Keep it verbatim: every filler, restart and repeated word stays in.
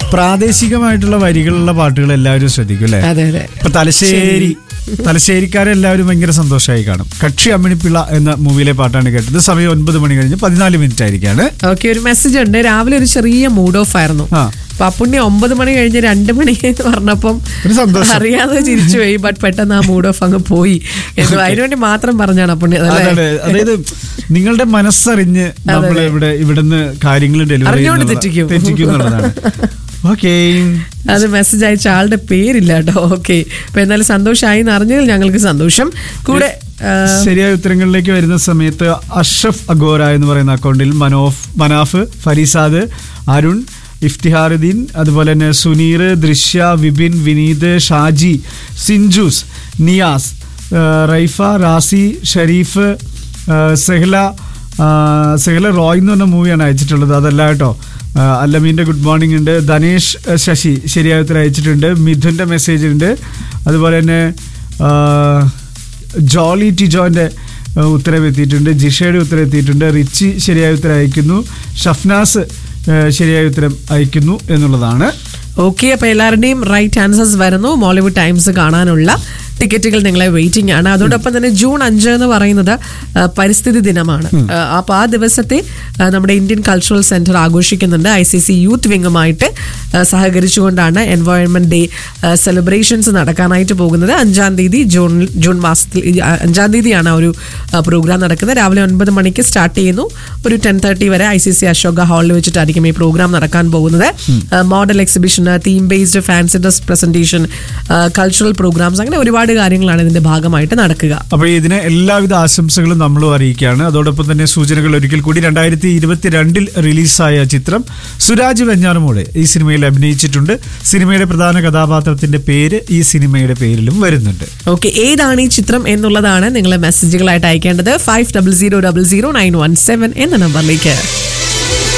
പ്രാദേശികമായിട്ടുള്ള വരികളുള്ള പാട്ടുകൾ എല്ലാവരും ശ്രദ്ധിക്കും അല്ലേ? അതെ അതെ. ഇപ്പൊ തലശ്ശേരി തലശ്ശേരിക്കാരെല്ലാവരും ഭയങ്കര സന്തോഷമായി കാണും. കക്ഷി അമ്മിണിപ്പിള്ള എന്ന മൂവിയിലെ പാട്ടാണ് കേട്ടത്. സമയം ഒൻപത് മണി കഴിഞ്ഞ് പതിനാല് മിനിറ്റ് ആയിരിക്കാണ്. ഓക്കെ, ഒരു മെസ്സേജ് ഉണ്ട്. രാവിലെ ഒരു ചെറിയ മൂഡ് ഓഫ് ആയിരുന്നു. പപ്പുണ്ണി ഒമ്പത് മണി കഴിഞ്ഞ് രണ്ട് മണി എന്ന് പറഞ്ഞപ്പം അറിയാതെ ചിരിച്ചു പോയി. ബട്ട് പെട്ടെന്ന് ആ മൂഡ് ഓഫ് അങ്ങ് പോയി എന്ന് അതിനുവേണ്ടി മാത്രം പറഞ്ഞാണ് അപ്പുണ്ണി. അതായത് നിങ്ങളുടെ മനസ്സറിഞ്ഞ് നമ്മൾ ഇവിടെ ഇവിടുന്ന് കാര്യങ്ങൾ ഡെലിവറി തെറ്റിക്കും തെറ്റിക്കുന്നുള്ളതാണ്. ഓക്കെ, അത് മെസ്സേജ് അയച്ച ആളുടെ പേരില്ല കേട്ടോ. ഓക്കെ, അപ്പൊ എന്നാലും സന്തോഷമായി എന്ന് അറിഞ്ഞതിൽ ഞങ്ങൾക്ക് സന്തോഷം. കൂടെ ശരിയായ ഉത്തരങ്ങളിലേക്ക് വരുന്ന സമയത്ത് അഷ്റഫ് അഗോര എന്ന് പറയുന്ന അക്കൗണ്ടിൽ മനോഫ് മനാഫ് ഫരീസാദ് അരുൺ ഇഫ്തിഹാറുദ്ദീൻ അതുപോലെ തന്നെ സുനീർ ദൃശ്യ വിപിൻ വിനീത് ഷാജി സിൻജൂസ് നിയാസ് റൈഫ റാസി ഷരീഫ് സെഹ്ല സെഹ്ല റോയ് എന്ന് പറഞ്ഞ മൂവിയാണ് അയച്ചിട്ടുള്ളത്. അതല്ല കേട്ടോ. അല്ലമീൻ്റെ ഗുഡ് മോർണിംഗ് ഉണ്ട്. ധനേഷ് ശശി ശരിയായ ഉത്തരം അയച്ചിട്ടുണ്ട്. മിഥുൻ്റെ മെസ്സേജ് ഉണ്ട്. അതുപോലെ തന്നെ ജോളി ടിജോൻ്റെ ഉത്തരം എത്തിയിട്ടുണ്ട്. ജിഷയുടെ ഉത്തരം എത്തിയിട്ടുണ്ട്. റിച്ചി ശരിയായ ഉത്തരം അയക്കുന്നു. ഷഫ്നാസ് ശരിയായ ഉത്തരം അയക്കുന്നു എന്നുള്ളതാണ്. ഓക്കെ, അപ്പൊ എല്ലാവരുടെയും റൈറ്റ് ആൻസേഴ്സ് വരുന്നു. മോളിവുഡ് ടൈംസ് കാണാനുള്ള ടിക്കറ്റുകൾ നിങ്ങളെ വെയിറ്റിംഗ് ആണ്. അതോടൊപ്പം തന്നെ ജൂൺ അഞ്ച് എന്ന് പറയുന്നത് പരിസ്ഥിതി ദിനമാണ്. അപ്പോൾ ആ ദിവസത്തെ നമ്മുടെ ഇന്ത്യൻ കൾച്ചറൽ സെന്റർ ആഘോഷിക്കുന്നുണ്ട്. I C C youth വിങ്ങുമായിട്ട് സഹകരിച്ചുകൊണ്ടാണ് environment day celebrations നടക്കാനായിട്ട് പോകുന്നത്. അഞ്ചാം തീയതി ജൂൺ ജൂൺ മാസത്തിൽ അഞ്ചാം തീയതിയാണ് ഒരു പ്രോഗ്രാം നടക്കുന്നത്. രാവിലെ ഒൻപത് മണിക്ക് സ്റ്റാർട്ട് ചെയ്യുന്നു. ഒരു ടെൻ തേർട്ടി വരെ ഐ സി സി അശോക ഹാളിൽ വെച്ചിട്ടായിരിക്കും ഈ പ്രോഗ്രാം നടക്കാൻ പോകുന്നത്. Model exhibition, theme based fancy dress presentation, cultural programmes, അങ്ങനെ ഒരുപാട് കാര്യങ്ങളാണ് ഇതിന്റെ ഭാഗമായിട്ട് നടക്കുക. അപ്പോൾ ഇതിന് എല്ലാവിധ ആശംസകളും നമ്മളും അറിയിക്കുകയാണ്. അതോടൊപ്പം തന്നെ സൂചനകൾ ഒരിക്കൽ കൂടി. രണ്ടായിരത്തി ഇരുപത്തിരണ്ടിൽ റിലീസായ ചിത്രം സുരാജ് വെഞ്ഞാറമൂട് ഈ സിനിമയിൽ അഭിനയിച്ചിട്ടുണ്ട്. സിനിമയുടെ പ്രധാന കഥാപാത്രത്തിന്റെ പേര് ഈ സിനിമയുടെ പേരിലും വരുന്നുണ്ട്. ഓക്കെ, ഏതാണ് ഈ ചിത്രം എന്നുള്ളതാണ് നിങ്ങൾ മെസ്സേജുകളായിട്ട് അയക്കേണ്ടത്. Five double zero double zero nine one seven എന്ന നമ്പറിലേക്ക്.